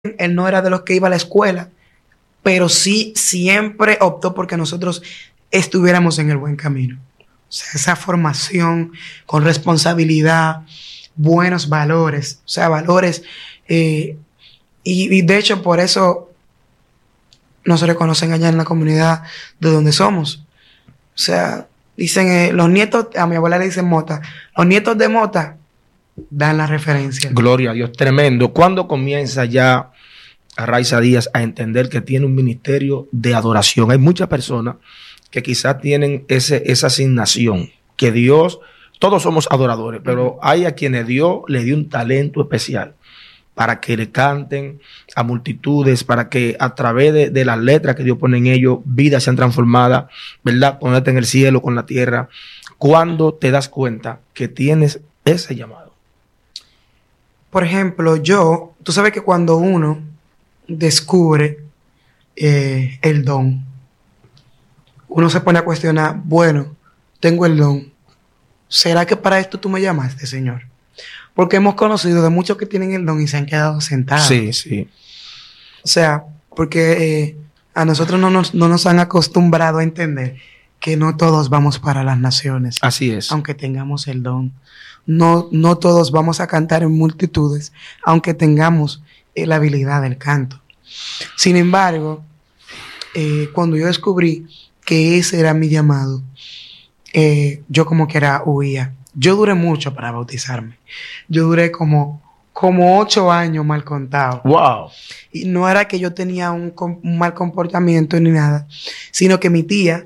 él no era de los que iba a la escuela, pero sí siempre optó porque nosotros estuviéramos en el buen camino. O sea, esa formación con responsabilidad, buenos valores, o sea, valores. Y de hecho, por eso nos reconocen allá en la comunidad de donde somos. O sea, dicen los nietos, a mi abuela le dicen Mota, los nietos de Mota dan la referencia. Gloria a Dios, tremendo. ¿Cuándo comienza ya Arraiza Díaz a entender que tiene un ministerio de adoración? Hay muchas personas que quizás tienen esa asignación, que Dios, todos somos adoradores, pero hay a quienes Dios le dio un talento especial para que le canten a multitudes, para que a través de las letras que Dios pone en ellos, vidas sean transformadas, ¿verdad? Ponerte en el cielo, con la tierra. ¿Cuándo te das cuenta que tienes ese llamado? Por ejemplo, tú sabes que cuando uno descubre el don, uno se pone a cuestionar, bueno, tengo el don, ¿será que para esto tú me llamaste, Señor? Porque hemos conocido de muchos que tienen el don y se han quedado sentados. Sí, sí. O sea, porque a nosotros no nos han acostumbrado a entender que no todos vamos para las naciones. Así es. Aunque tengamos el don. No todos vamos a cantar en multitudes, aunque tengamos la habilidad del canto. Sin embargo, cuando yo descubrí que ese era mi llamado, yo como que huía. Yo duré mucho para bautizarme. Yo duré como 8 años mal contado. Wow. Y no era que yo tenía un mal comportamiento ni nada, sino que mi tía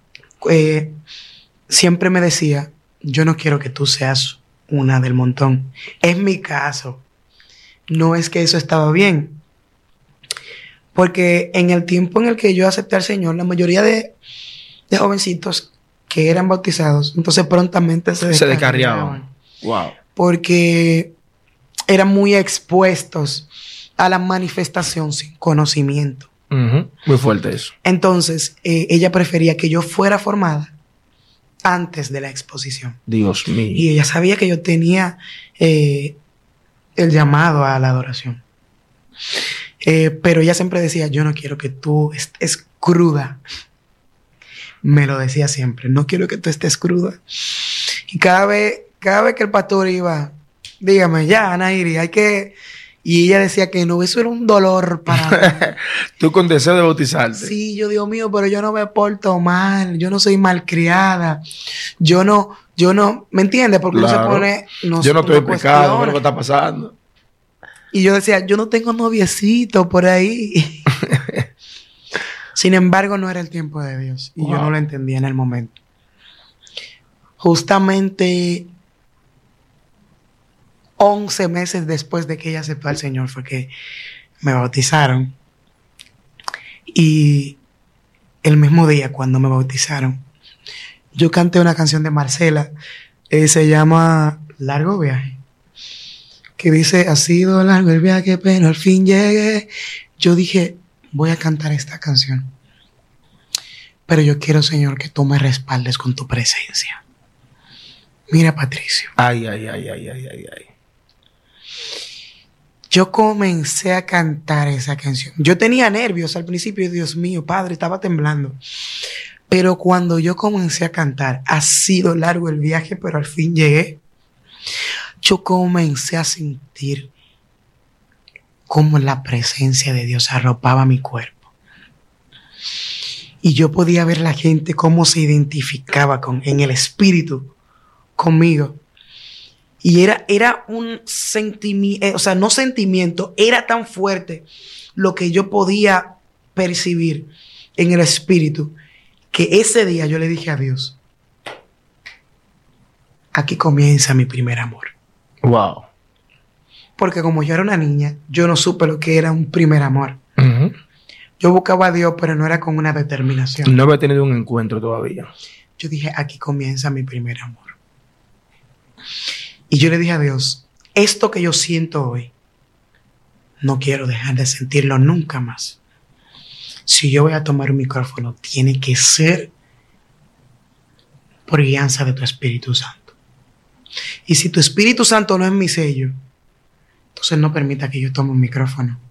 siempre me decía, yo no quiero que tú seas una del montón. Es mi caso. No es que eso estaba bien. Porque en el tiempo en el que yo acepté al Señor, la mayoría de jovencitos que eran bautizados, entonces prontamente se descarriaban. Wow. Porque eran muy expuestos a la manifestación sin conocimiento. Muy fuerte eso. Entonces, ella prefería que yo fuera formada antes de la exposición. Dios mío. Y ella sabía que yo tenía el llamado a la adoración. Pero ella siempre decía, yo no quiero que tú estés cruda. Me lo decía siempre, no quiero que tú estés cruda. Y cada vez que el pastor iba, dígame, ya, Anairi, hay que... Y ella decía que no, eso era un dolor para mí. Tú con deseo de bautizarte. Sí, yo, Dios mío, pero yo no me porto mal, yo no soy malcriada, yo no, ¿me entiendes? Porque claro. uno se pone... yo no estoy en pecado, ¿qué es lo que está pasando? Y yo decía, yo no tengo noviecito por ahí. Sin embargo, no era el tiempo de Dios. Y yo no lo entendía en el momento. Justamente 11 meses después de que ella aceptó al Señor fue que me bautizaron. Y el mismo día cuando me bautizaron, yo canté una canción de Marcela. Se llama Largo Viaje. Que dice, ha sido largo el viaje, pero al fin llegué. Yo dije, voy a cantar esta canción. Pero yo quiero, Señor, que tú me respaldes con tu presencia. Mira, Patricio. Ay. Yo comencé a cantar esa canción. Yo tenía nervios al principio, Dios mío, Padre, estaba temblando. Pero cuando yo comencé a cantar, ha sido largo el viaje, pero al fin llegué. Yo comencé a sentir cómo la presencia de Dios arropaba mi cuerpo. Y yo podía ver la gente cómo se identificaba en el espíritu conmigo. Y era un sentimiento, o sea, no sentimiento, era tan fuerte lo que yo podía percibir en el espíritu, que ese día yo le dije a Dios, aquí comienza mi primer amor. Wow. Porque como yo era una niña, yo no supe lo que era un primer amor. Yo buscaba a Dios, pero no era con una determinación. No había tenido un encuentro todavía. Yo dije, aquí comienza mi primer amor. Y yo le dije a Dios, esto que yo siento hoy, no quiero dejar de sentirlo nunca más. Si yo voy a tomar un micrófono, tiene que ser por guianza de tu Espíritu Santo. Y si tu Espíritu Santo no es mi sello, entonces no permita que yo tome un micrófono.